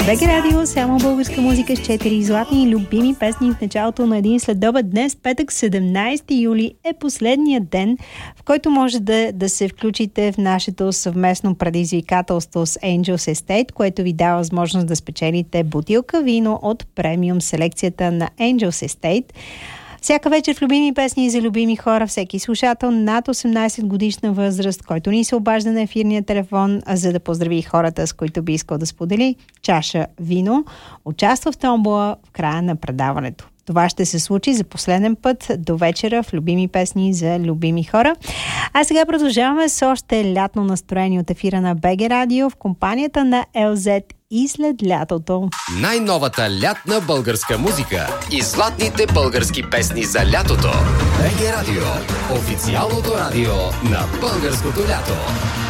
БГ Радио, само българска музика с 4 златни и любими песни в началото на един следобед. Днес, петък, 17 юли, е последният ден, в който може да се включите в нашето съвместно предизвикателство с Angels Estate, което ви дава възможност да спечелите бутилка вино от премиум селекцията на Angels Estate. Всяка вечер в любими песни за любими хора, всеки слушател над 18 годишна възраст, който ни се обажда на ефирния телефон, за да поздрави хората, с които би искал да сподели чаша вино, участва в томбола в края на предаването. Това ще се случи за последен път до вечера в любими песни за любими хора. А сега продължаваме с още лятно настроение от ефира на БГ Радио в компанията на LZ и след лятото. Най-новата лятна българска музика и златните български песни за лятото. БГ Радио. Официалното радио на българското лято.